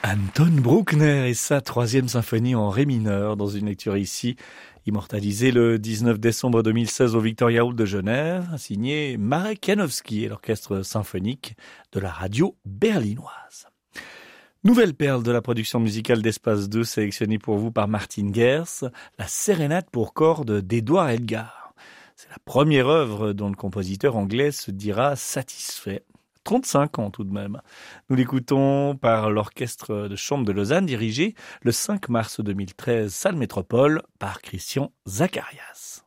Anton Bruckner et sa troisième symphonie en ré mineur dans une lecture ici, immortalisée le 19 décembre 2016 au Victoria Hall de Genève, signée Marek Janowski et l'orchestre symphonique de la radio berlinoise. Nouvelle perle de la production musicale d'Espace 2 sélectionnée pour vous par Martin Gers, la sérénade pour cordes d'Edouard Elgar. C'est la première œuvre dont le compositeur anglais se dira satisfait. 35 ans tout de même. Nous l'écoutons par l'orchestre de chambre de Lausanne dirigé le 5 mars 2013 salle Métropole par Christian Zacharias.